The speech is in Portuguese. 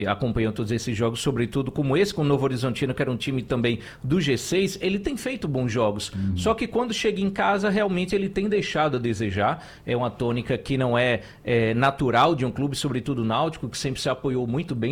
acompanhou todos esses jogos, sobretudo como esse com o Novo Horizontino, que era um time também do G6, ele tem feito bons jogos. Só que quando chega em casa, realmente ele tem deixado a desejar. É uma tônica que não é natural de um clube, sobretudo o Náutico, que sempre se apoiou muito bem